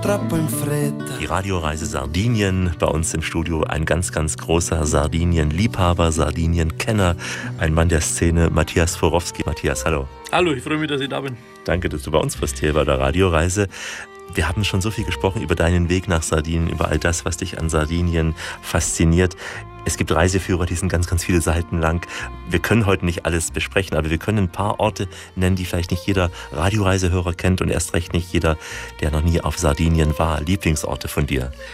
troppo in fretta. Die Radioreise Sardinien, bei uns im Studio ein ganz, ganz großer Sardinien-Liebhaber, Sardinien-Kenner, ein Mann der Szene, Matthias Forowski. Matthias, hallo. Hallo, ich freue mich, dass ich da bin. Danke, dass du bei uns bist hier bei der Radioreise. Wir haben schon so viel gesprochen über deinen Weg nach Sardinien, über all das, was dich an Sardinien fasziniert. Es gibt Reiseführer, die sind ganz, ganz viele Seiten lang. Wir können heute nicht alles besprechen, aber wir können ein paar Orte nennen, die vielleicht nicht jeder Radioreisehörer kennt und erst recht nicht jeder, der noch nie auf Sardinien war. Lieblingsorte von dir?